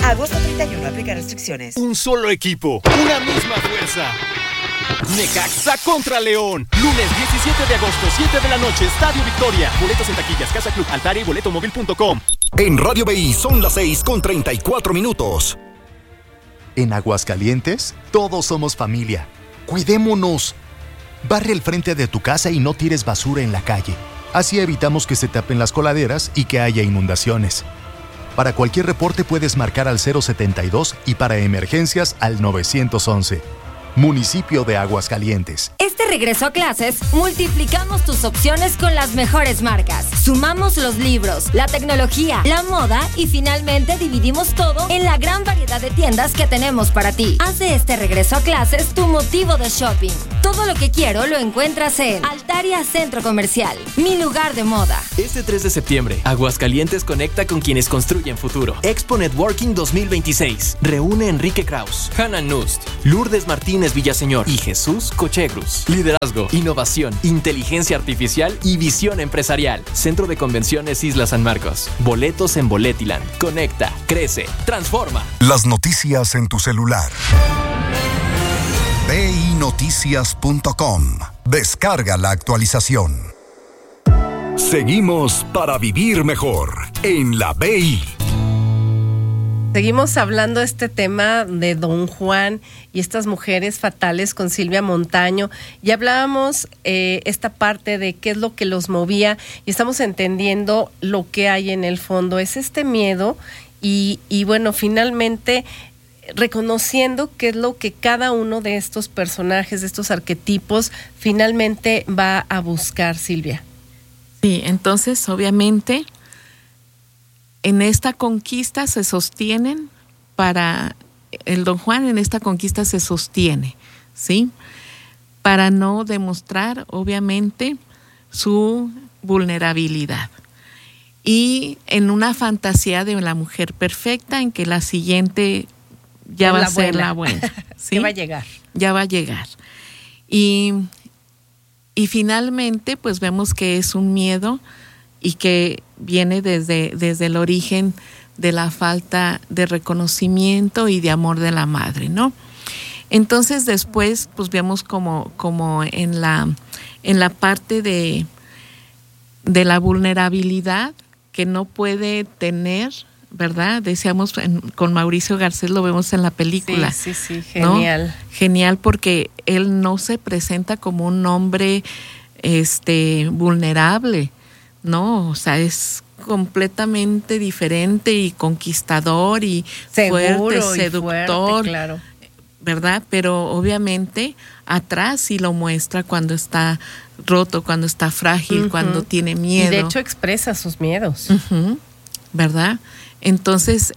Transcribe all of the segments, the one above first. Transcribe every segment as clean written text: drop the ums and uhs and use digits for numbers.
Agosto 31, aplica restricciones. Un solo equipo, una misma fuerza. Necaxa contra León. Lunes 17 de agosto, 7 de la noche, Estadio Victoria. Boletos en taquillas, Casa Club, Altaria y boletomóvil.com. En Radio BI son las 6:34. En Aguascalientes, todos somos familia. Cuidémonos. Barre el frente de tu casa y no tires basura en la calle. Así evitamos que se tapen las coladeras y que haya inundaciones. Para cualquier reporte puedes marcar al 072 y para emergencias al 911. Municipio de Aguascalientes. Este regreso a clases, multiplicamos tus opciones con las mejores marcas. Sumamos los libros, la tecnología, la moda y finalmente dividimos todo en la gran variedad de tiendas que tenemos para ti. Haz de este regreso a clases tu motivo de shopping. Todo lo que quiero lo encuentras en Altaria Centro Comercial, mi lugar de moda. Este 3 de septiembre, Aguascalientes conecta con quienes construyen futuro. Expo Networking 2026. Reúne Enrique Kraus, Hannah Nust, Lourdes Martínez Villaseñor y Jesús Cochegrus. Liderazgo, innovación, inteligencia artificial y visión empresarial. Centro de Convenciones Isla San Marcos. Boletos en Boletiland. Conecta, crece, transforma. Las noticias en tu celular. BINoticias.com. Descarga la actualización. Seguimos para vivir mejor en la BI. Seguimos hablando de este tema de Don Juan y estas mujeres fatales con Silvia Montaño. Y hablábamos esta parte de qué es lo que los movía y estamos entendiendo lo que hay en el fondo. Es este miedo y bueno, finalmente reconociendo qué es lo que cada uno de estos personajes, de estos arquetipos, finalmente va a buscar, Silvia. Sí, entonces obviamente en esta conquista se sostienen, para el Don Juan en esta conquista se sostiene, ¿sí? Para no demostrar, obviamente, su vulnerabilidad. Y en una fantasía de la mujer perfecta, en que la siguiente ya va a ser la buena. ¿Sí? Ya va a llegar. Ya va a llegar. Y finalmente, pues vemos que es un miedo y que viene desde el origen de la falta de reconocimiento y de amor de la madre, ¿no? Entonces después pues vemos como en la parte de la vulnerabilidad que no puede tener, ¿verdad? Decíamos con Mauricio Garcés, lo vemos en la película. Sí, genial. ¿No? Genial, porque él no se presenta como un hombre vulnerable, ¿no? O sea, es completamente diferente y conquistador y seguro, fuerte, seductor, fuerte, claro, ¿verdad? Pero obviamente atrás sí lo muestra cuando está roto, cuando está frágil, cuando tiene miedo. Y de hecho expresa sus miedos. ¿Verdad? Entonces,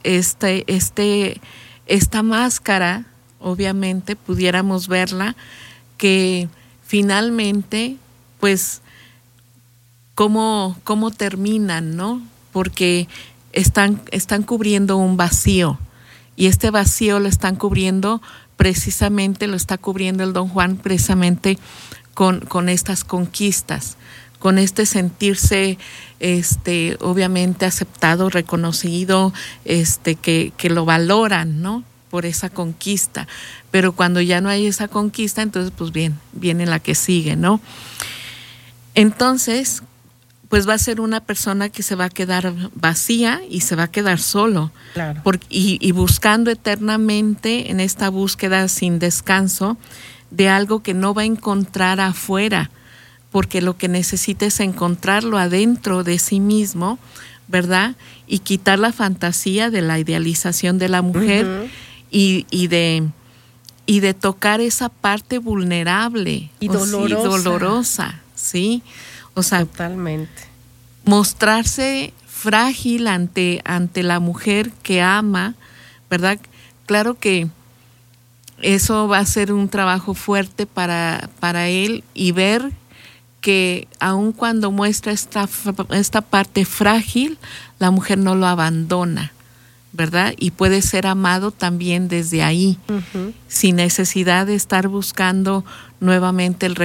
esta máscara, obviamente, pudiéramos verla que finalmente, pues, cómo terminan, ¿no? Porque están cubriendo un vacío, y este vacío lo está cubriendo el Don Juan precisamente con estas conquistas, con este sentirse obviamente aceptado, reconocido, que lo valoran, ¿no? Por esa conquista. Pero cuando ya no hay esa conquista, entonces pues bien, viene la que sigue, ¿no? Entonces, pues va a ser una persona que se va a quedar vacía y se va a quedar solo. Claro. Y buscando eternamente en esta búsqueda sin descanso de algo que no va a encontrar afuera, porque lo que necesita es encontrarlo adentro de sí mismo, ¿verdad? Y quitar la fantasía de la idealización de la mujer y de tocar esa parte vulnerable y dolorosa, ¿sí? O sea, totalmente. Mostrarse frágil ante la mujer que ama, ¿verdad? Claro que eso va a ser un trabajo fuerte para él, y ver que aun cuando muestra esta parte frágil, la mujer no lo abandona, ¿verdad? Y puede ser amado también desde ahí, sin necesidad de estar buscando nuevamente el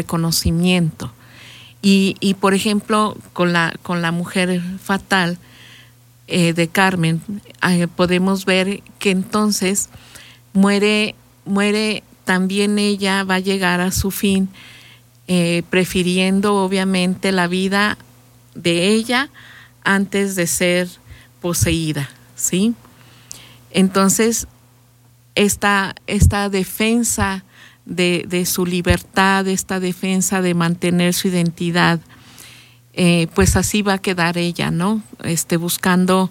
reconocimiento. Y por ejemplo, con la mujer fatal, de Carmen, podemos ver que entonces muere también ella, va a llegar a su fin, prefiriendo obviamente la vida de ella antes de ser poseída, ¿sí? Entonces, esta defensa de su libertad, esta defensa de mantener su identidad, pues así va a quedar ella, ¿no? Buscando,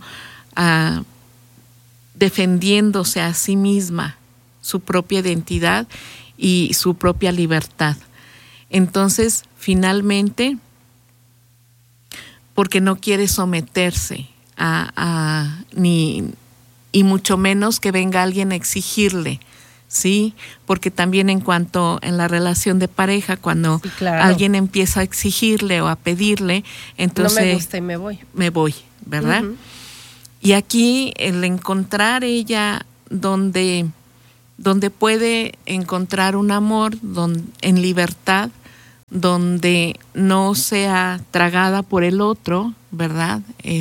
defendiéndose a sí misma, su propia identidad y su propia libertad. Entonces, finalmente, porque no quiere someterse y mucho menos que venga alguien a exigirle, ¿sí? Porque también en la relación de pareja, cuando sí, claro, alguien empieza a exigirle o a pedirle, entonces... No me gusta y me voy. Me voy, ¿verdad? Uh-huh. Y aquí el encontrar ella donde puede encontrar un amor en libertad, donde no sea tragada por el otro, ¿verdad?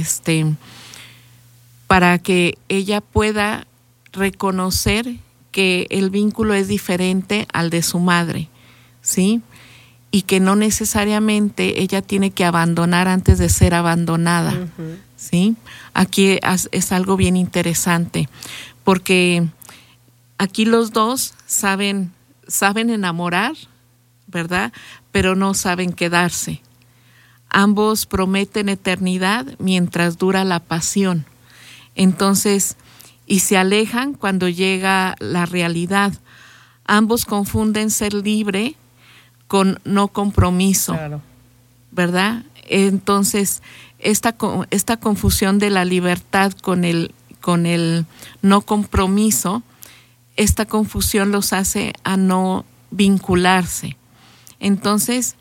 Para que ella pueda reconocer que el vínculo es diferente al de su madre, ¿sí? Y que no necesariamente ella tiene que abandonar antes de ser abandonada, uh-huh, ¿sí? Aquí es algo bien interesante, porque aquí los dos saben enamorar, ¿verdad? Pero no saben quedarse. Ambos prometen eternidad mientras dura la pasión. Entonces, y se alejan cuando llega la realidad. Ambos confunden ser libre con no compromiso, claro, ¿verdad? Entonces, esta confusión de la libertad con el no compromiso, esta confusión los hace a no vincularse. Entonces,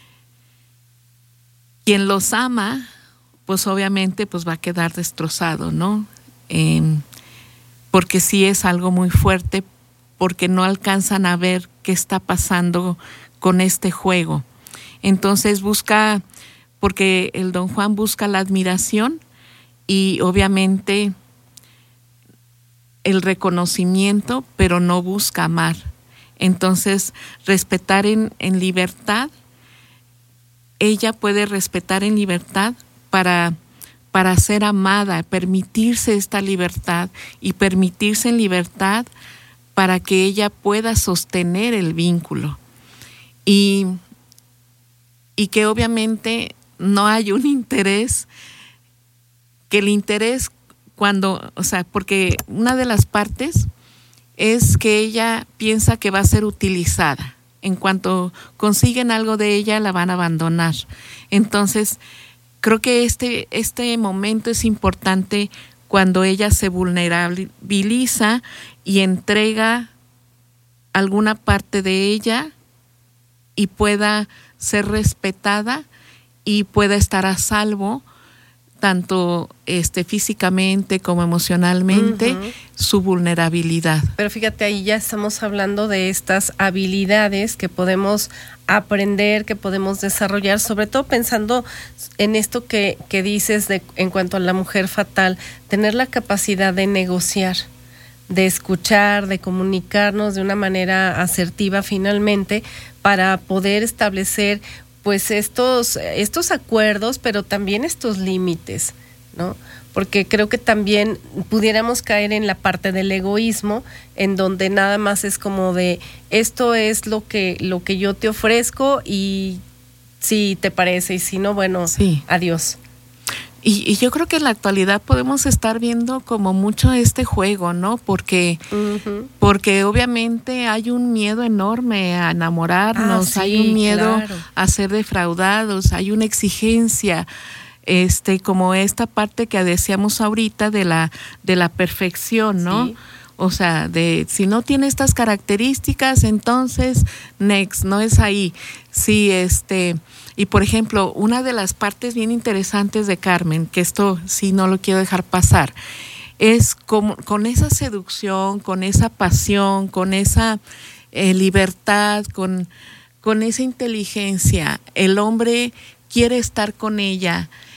quien los ama, pues obviamente pues va a quedar destrozado, ¿no? Porque sí es algo muy fuerte, porque no alcanzan a ver qué está pasando con este juego. Entonces porque el don Juan busca la admiración y obviamente el reconocimiento, pero no busca amar. Entonces, respetar en libertad, ella puede respetar en libertad para ser amada, permitirse esta libertad y permitirse en libertad para que ella pueda sostener el vínculo. Y que obviamente no hay un interés, que el interés porque una de las partes es que ella piensa que va a ser utilizada. En cuanto consiguen algo de ella, la van a abandonar. Entonces, creo que este momento es importante cuando ella se vulnerabiliza y entrega alguna parte de ella y pueda ser respetada y pueda estar a salvo tanto físicamente como emocionalmente, uh-huh, su vulnerabilidad. Pero fíjate, ahí ya estamos hablando de estas habilidades que podemos aprender, que podemos desarrollar, sobre todo pensando en esto que dices en cuanto a la mujer fatal, tener la capacidad de negociar, de escuchar, de comunicarnos de una manera asertiva finalmente, para poder establecer pues estos acuerdos, pero también estos límites, ¿no? Porque creo que también pudiéramos caer en la parte del egoísmo, en donde nada más es como de esto es lo que yo te ofrezco y si te parece, y si no, bueno, sí, adiós. Y yo creo que en la actualidad podemos estar viendo como mucho este juego, ¿no? Porque obviamente hay un miedo enorme a enamorarnos, sí, hay un miedo, claro, a ser defraudados, hay una exigencia, como esta parte que decíamos ahorita de la perfección, ¿no? Sí. O sea, de si no tiene estas características, entonces next, no es ahí. Sí, y por ejemplo, una de las partes bien interesantes de Carmen, que esto sí no lo quiero dejar pasar, es con esa seducción, con esa pasión, con esa libertad, con esa inteligencia, el hombre quiere estar con ella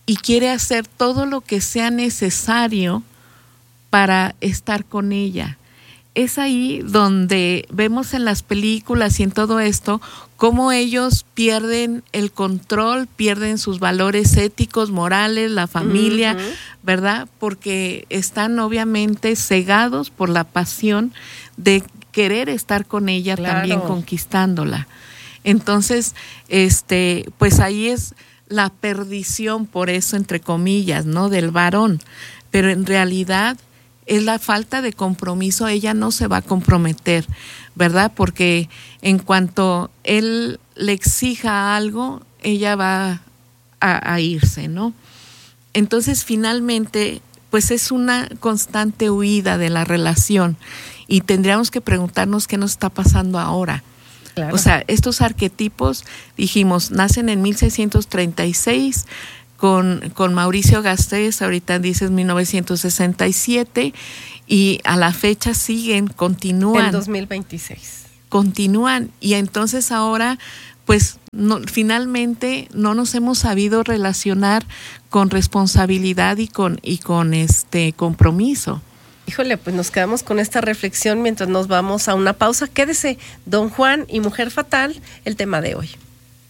y quiere hacer todo lo que sea necesario para estar con ella. Es ahí donde vemos en las películas y en todo esto cómo ellos pierden el control, pierden sus valores éticos, morales, la familia, ¿verdad? Porque están obviamente cegados por la pasión de querer estar con ella, también conquistándola. Entonces, pues ahí es la perdición, por eso, entre comillas, ¿no?, del varón. Pero en realidad es la falta de compromiso. Ella no se va a comprometer, ¿verdad? Porque en cuanto él le exija algo, ella va a irse, ¿no? Entonces, finalmente, pues es una constante huida de la relación y tendríamos que preguntarnos qué nos está pasando ahora. Claro. O sea, estos arquetipos, dijimos, nacen en 1636, con Mauricio Garcés, ahorita dices 1967, y a la fecha continúan. En 2026. Continúan, y entonces ahora, pues finalmente no nos hemos sabido relacionar con responsabilidad y con compromiso. Híjole, pues nos quedamos con esta reflexión mientras nos vamos a una pausa. Quédese, Don Juan y Mujer Fatal, el tema de hoy.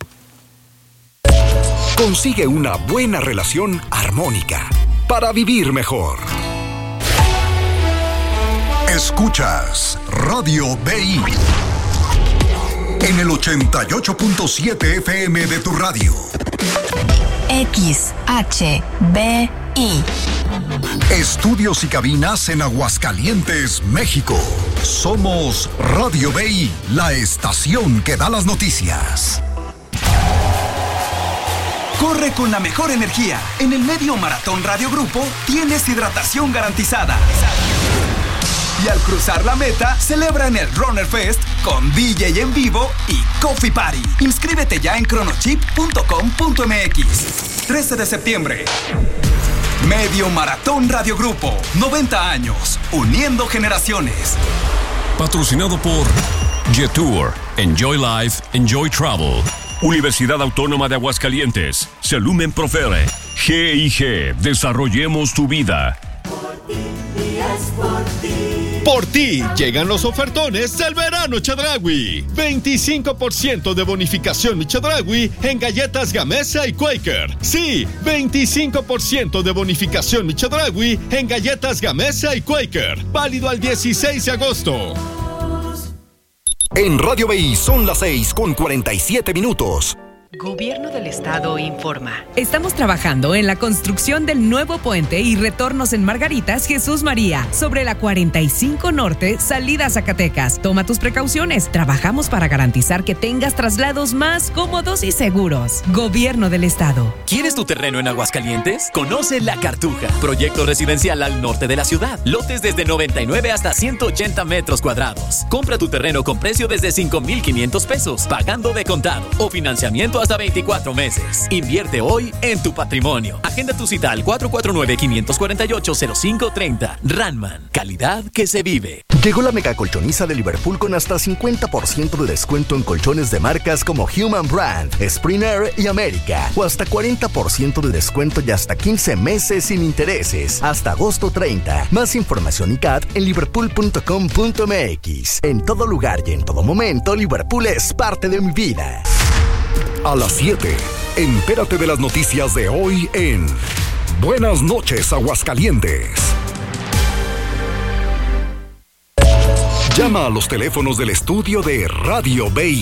Consigue una buena relación armónica para vivir mejor. Escuchas Radio BI en el 88.7 FM de tu radio. XHBI. Estudios y cabinas en Aguascalientes, México. Somos Radio BI, la estación que da las noticias. Corre con la mejor energía. En el Medio Maratón Radio Grupo tienes hidratación garantizada. Y al cruzar la meta, celebra en el Runner Fest con DJ en vivo y Coffee Party. Inscríbete ya en chronochip.com.mx. 13 de septiembre. Medio Maratón Radio Grupo. 90 años. Uniendo generaciones. Patrocinado por Jetour. Enjoy Life, Enjoy Travel. Universidad Autónoma de Aguascalientes. Celumen Profere. GIG. Desarrollemos tu vida. Por ti llegan los ofertones del verano Chedraui. 25% de bonificación mi Chedraui en galletas Gamesa y Quaker. Sí, 25% de bonificación mi Chedraui en galletas Gamesa y Quaker. Válido al 16 de agosto. En Radio BI son las 6:47. Gobierno del Estado informa. Estamos trabajando en la construcción del nuevo puente y retornos en Margaritas Jesús María, sobre la 45 Norte, salida a Zacatecas. Toma tus precauciones. Trabajamos para garantizar que tengas traslados más cómodos y seguros. Gobierno del Estado. ¿Quieres tu terreno en Aguascalientes? Conoce La Cartuja, proyecto residencial al norte de la ciudad. Lotes desde 99 hasta 180 metros cuadrados. Compra tu terreno con precio desde 5,500 pesos, pagando de contado o financiamiento hasta 24 meses. Invierte hoy en tu patrimonio. Agenda tu cita al 449-548-0530. Ranman, calidad que se vive. Llegó la mega colchoniza de Liverpool con hasta 50% de descuento en colchones de marcas como Human Brand, Springer y América. O hasta 40% de descuento y hasta 15 meses sin intereses. Hasta agosto 30. Más información y CAT en liverpool.com.mx. En todo lugar y en todo momento, Liverpool es parte de mi vida. A las 7, entérate de las noticias de hoy en Buenas noches, Aguascalientes. Llama a los teléfonos del estudio de Radio BI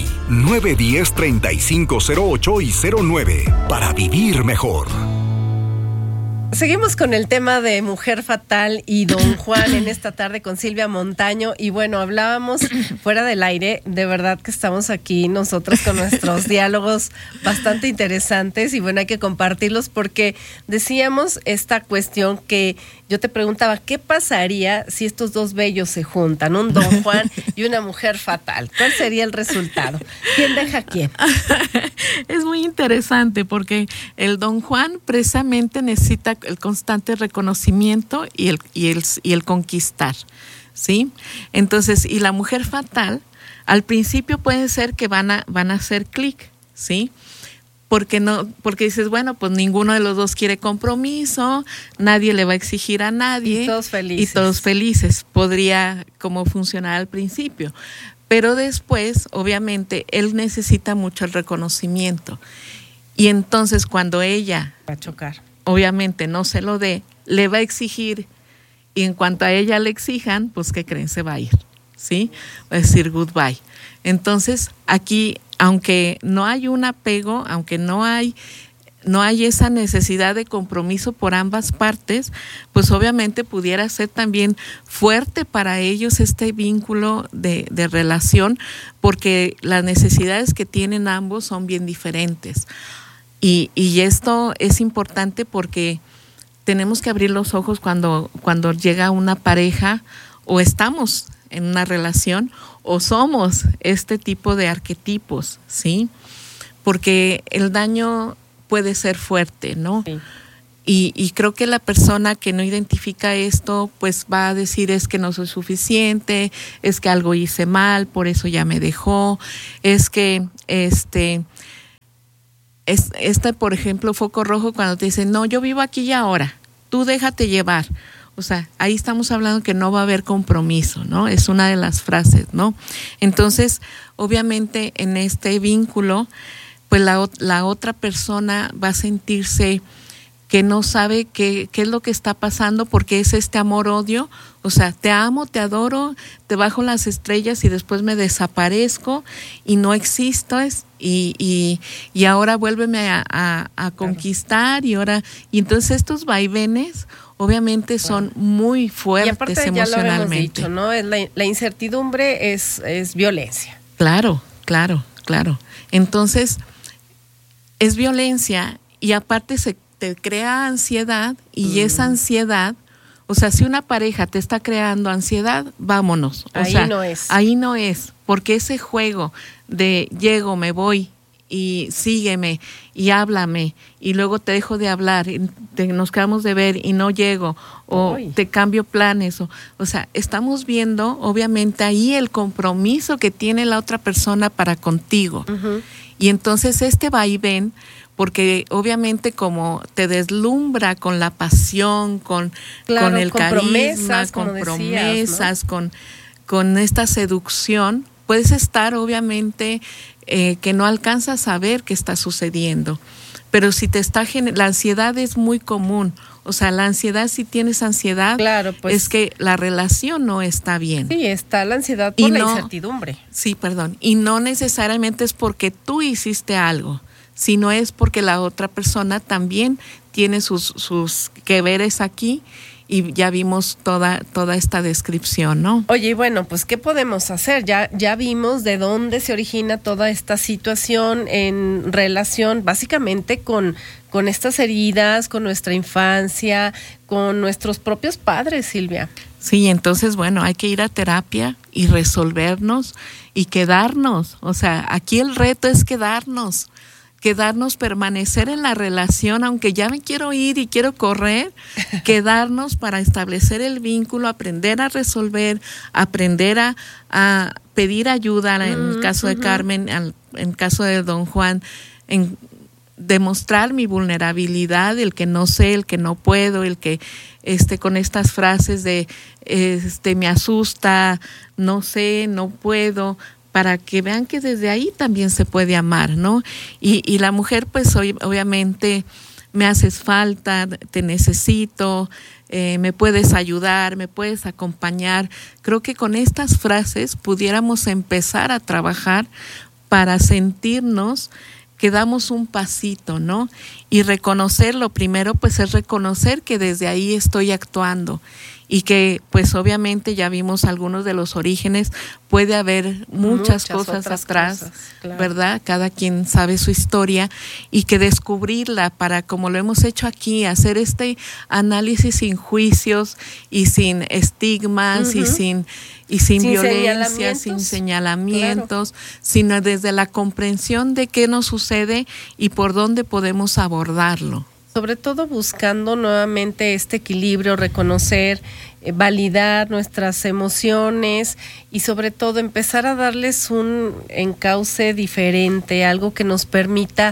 910-3508 y 09 para vivir mejor. Seguimos con el tema de Mujer Fatal y Don Juan en esta tarde con Silvia Montaño. Y bueno, hablábamos fuera del aire, de verdad que estamos aquí nosotros con nuestros diálogos bastante interesantes y bueno, hay que compartirlos porque decíamos esta cuestión que yo te preguntaba, ¿qué pasaría si estos dos bellos se juntan, un Don Juan y una Mujer Fatal? ¿Cuál sería el resultado? ¿Quién deja a quién? Es muy interesante porque el Don Juan precisamente necesita el constante reconocimiento y el conquistar, ¿sí? Entonces, y la Mujer Fatal, al principio puede ser que van a hacer clic, ¿sí? porque dices, bueno, pues ninguno de los dos quiere compromiso, nadie le va a exigir a nadie. Y todos felices. Podría como funcionar al principio. Pero después, obviamente, él necesita mucho el reconocimiento. Y entonces cuando ella va a chocar, obviamente no se lo dé, le va a exigir, y en cuanto a ella le exijan, pues ¿qué creen? Se va a ir, ¿sí? Va a decir goodbye. Entonces aquí, aunque no hay un apego, aunque no hay esa necesidad de compromiso por ambas partes, pues obviamente pudiera ser también fuerte para ellos este vínculo de relación, porque las necesidades que tienen ambos son bien diferentes. Y esto es importante porque tenemos que abrir los ojos cuando llega una pareja o estamos en una relación o somos este tipo de arquetipos, ¿sí? Porque el daño puede ser fuerte, ¿no? Sí. Y creo que la persona que no identifica esto, pues va a decir, es que no soy suficiente, es que algo hice mal, por eso ya me dejó, es que por ejemplo, foco rojo cuando te dicen, no, yo vivo aquí y ahora, tú déjate llevar. O sea, ahí estamos hablando que no va a haber compromiso, ¿no? Es una de las frases, ¿no? Entonces, obviamente, en este vínculo, pues la otra persona va a sentirse que no sabe qué es lo que está pasando, porque es este amor-odio. O sea, te amo, te adoro, te bajo las estrellas y después me desaparezco y no existo, y ahora vuélveme a conquistar, y entonces estos vaivenes obviamente son muy fuertes, y aparte, emocionalmente. Ya lo hemos dicho, ¿no? La incertidumbre es violencia. Claro. Entonces, es violencia, y aparte te crea ansiedad, y esa ansiedad, o sea, si una pareja te está creando ansiedad, vámonos. Ahí no es, porque ese juego de llego, me voy, y sígueme, y háblame, y luego te dejo de hablar, y nos quedamos de ver y no llego, o te cambio planes, o sea, estamos viendo obviamente ahí el compromiso que tiene la otra persona para contigo. Uh-huh. Y entonces este vaivén, porque obviamente como te deslumbra con la pasión, con el carisma, con promesas, ¿no? con esta seducción, puedes estar obviamente que no alcanzas a ver qué está sucediendo. Pero si la ansiedad es muy común. O sea, la ansiedad, si tienes ansiedad, claro, pues, es que la relación no está bien. Sí, está la ansiedad por la incertidumbre. Sí, perdón. Y no necesariamente es porque tú hiciste algo, sino es porque la otra persona también tiene sus que veres aquí, y ya vimos toda esta descripción, ¿no? Oye, y bueno, pues ¿qué podemos hacer? Ya vimos de dónde se origina toda esta situación en relación básicamente con estas heridas, con nuestra infancia, con nuestros propios padres, Silvia. Sí, entonces, bueno, hay que ir a terapia y resolvernos y quedarnos. O sea, aquí el reto es quedarnos, permanecer en la relación, aunque ya me quiero ir y quiero correr, quedarnos para establecer el vínculo, aprender a resolver, aprender a pedir ayuda, en el caso de Carmen, en el caso de don Juan, en demostrar mi vulnerabilidad, el que no sé, el que no puedo, el que con estas frases de me asusta, no sé, no puedo, para que vean que desde ahí también se puede amar, ¿no? Y la mujer, pues obviamente, me haces falta, te necesito, me puedes ayudar, me puedes acompañar. Creo que con estas frases pudiéramos empezar a trabajar para sentirnos que damos un pasito, ¿no? Y reconocer, lo primero, pues es reconocer que desde ahí estoy actuando. Y que pues obviamente ya vimos algunos de los orígenes, puede haber muchas cosas atrás, claro, ¿verdad? Cada quien sabe su historia, y que descubrirla para, como lo hemos hecho aquí, hacer este análisis sin juicios y sin estigmas y sin violencia, sin señalamientos, claro, sino desde la comprensión de qué nos sucede y por dónde podemos abordarlo. Sobre todo buscando nuevamente este equilibrio, reconocer, validar nuestras emociones y sobre todo empezar a darles un encauce diferente, algo que nos permita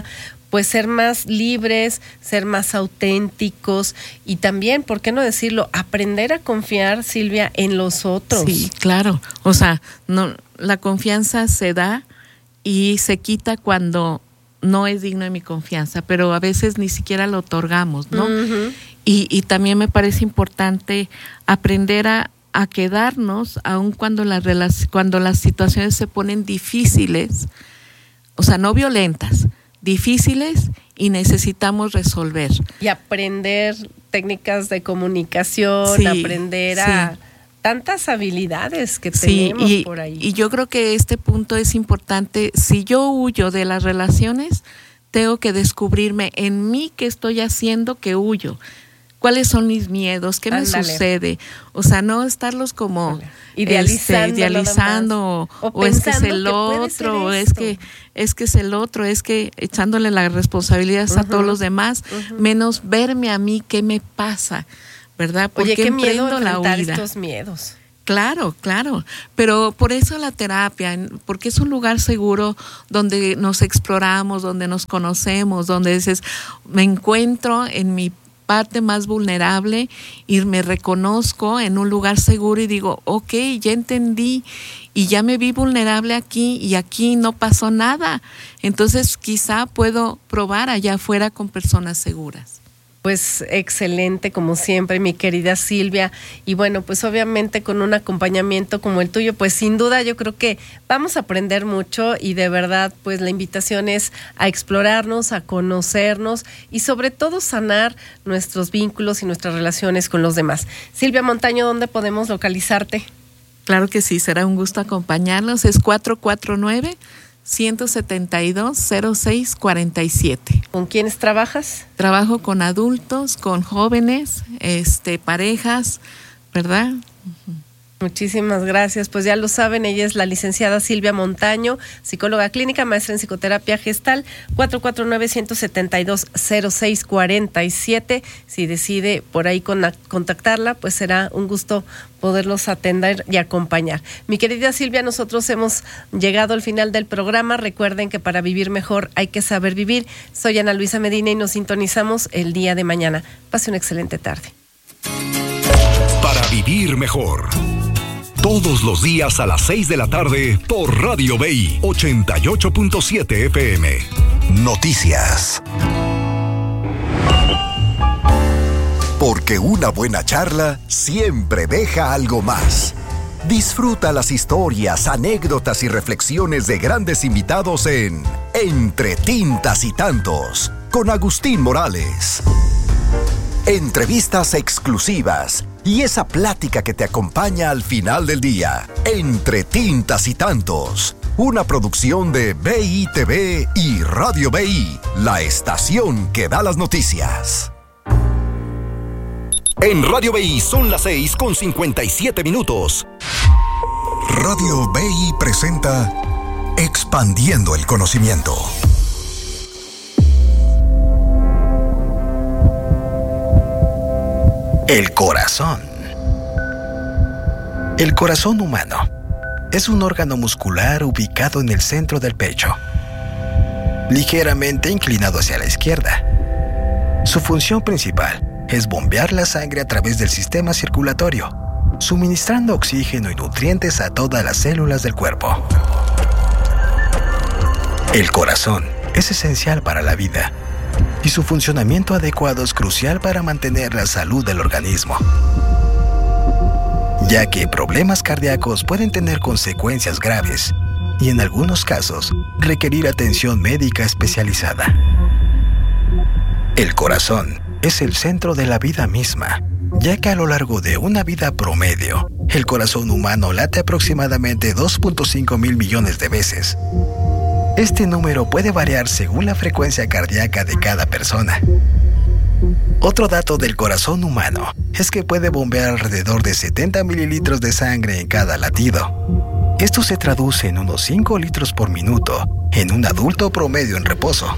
pues ser más libres, ser más auténticos y también, ¿por qué no decirlo? Aprender a confiar, Silvia, en los otros. Sí, claro. O sea, no, la confianza se da y se quita cuando no es digno de mi confianza, pero a veces ni siquiera lo otorgamos, ¿no? Uh-huh. Y también me parece importante aprender a quedarnos, aun cuando las situaciones se ponen difíciles, o sea, no violentas, difíciles, y necesitamos resolver. Y aprender técnicas de comunicación, aprender a tantas habilidades que tenemos por ahí. Y yo creo que este punto es importante. Si yo huyo de las relaciones, tengo que descubrirme en mí qué estoy haciendo que huyo. ¿Cuáles son mis miedos? ¿Qué me sucede? O sea, no estarlos como idealizando o es que es el otro, o es que es el otro, es que echándole la responsabilidad a todos los demás, menos verme a mí qué me pasa, ¿verdad? Oye, qué miedo enfrentar estos miedos. Claro, pero por eso la terapia, porque es un lugar seguro donde nos exploramos, donde nos conocemos, donde dices, me encuentro en mi parte más vulnerable y me reconozco en un lugar seguro y digo, ok, ya entendí y ya me vi vulnerable aquí y aquí no pasó nada. Entonces quizá puedo probar allá afuera con personas seguras. Pues excelente, como siempre, mi querida Silvia. Y bueno, pues obviamente con un acompañamiento como el tuyo, pues sin duda yo creo que vamos a aprender mucho y de verdad, pues la invitación es a explorarnos, a conocernos y sobre todo sanar nuestros vínculos y nuestras relaciones con los demás. Silvia Montaño, ¿dónde podemos localizarte? Claro que sí, será un gusto acompañarnos. Es 449-172-0647. ¿Con quiénes trabajas? Trabajo con adultos, con jóvenes, parejas, ¿verdad? Muchísimas gracias. Pues ya lo saben, ella es la licenciada Silvia Montaño, psicóloga clínica, maestra en psicoterapia gestal. 449-172-0647. Si decide por ahí contactarla, pues será un gusto poderlos atender y acompañar. Mi querida Silvia, nosotros hemos llegado al final del programa. Recuerden que para vivir mejor hay que saber vivir. Soy Ana Luisa Medina y nos sintonizamos el día de mañana. Pase una excelente tarde. Para vivir mejor. Todos los días a las 6 de la tarde por Radio BI 88.7 FM. Noticias. Porque una buena charla siempre deja algo más. Disfruta las historias, anécdotas y reflexiones de grandes invitados en Entre Tintas y Tantos con Agustín Morales. Entrevistas exclusivas y esa plática que te acompaña al final del día. Entre Tintas y Tantos, una producción de BITV y Radio BI, la estación que da las noticias. En Radio BI son las 6:57. Radio BI presenta Expandiendo el Conocimiento. El corazón. El corazón humano es un órgano muscular ubicado en el centro del pecho, ligeramente inclinado hacia la izquierda. Su función principal es bombear la sangre a través del sistema circulatorio, suministrando oxígeno y nutrientes a todas las células del cuerpo. El corazón es esencial para la vida y su funcionamiento adecuado es crucial para mantener la salud del organismo, ya que problemas cardíacos pueden tener consecuencias graves y en algunos casos requerir atención médica especializada. El corazón es el centro de la vida misma, ya que a lo largo de una vida promedio, el corazón humano late aproximadamente 2.5 mil millones de veces. Este número puede variar según la frecuencia cardíaca de cada persona. Otro dato del corazón humano es que puede bombear alrededor de 70 mililitros de sangre en cada latido. Esto se traduce en unos 5 litros por minuto en un adulto promedio en reposo.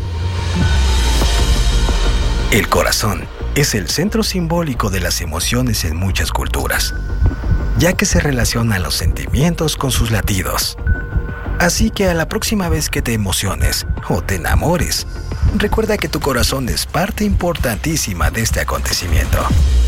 El corazón es el centro simbólico de las emociones en muchas culturas, ya que se relacionan los sentimientos con sus latidos. Así que a la próxima vez que te emociones o te enamores, recuerda que tu corazón es parte importantísima de este acontecimiento.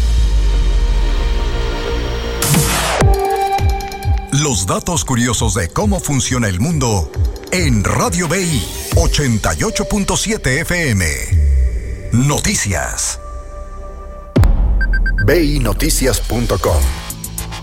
Los datos curiosos de cómo funciona el mundo en Radio BI 88.7 FM. Noticias. BINoticias.com